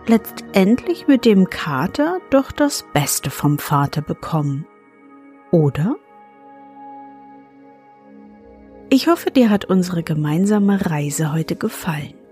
letztendlich mit dem Kater doch das Beste vom Vater bekommen, oder? Ich hoffe, dir hat unsere gemeinsame Reise heute gefallen.